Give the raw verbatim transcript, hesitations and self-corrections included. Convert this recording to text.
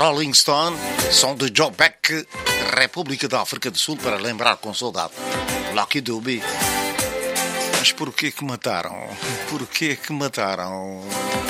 Rolling Stone, som de Joe Beck, República da África do Sul, para lembrar com saudade Lucky Dube. Mas por que que mataram? Por que que mataram?